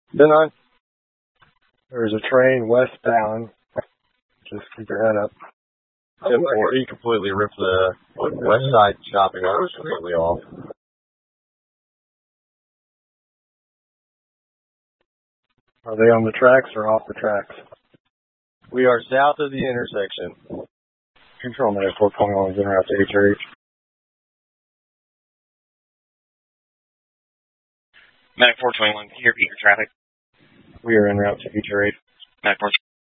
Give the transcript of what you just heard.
Then there's a train westbound. Just keep your head up. 10-4, he completely ripped the west side shopping arms completely off. Are they on the tracks or off the tracks? We are south of the intersection. Control Med 4.1 is en route to HRH. Medic 421, can you repeat your traffic? We are en route to HRH. Medic 421.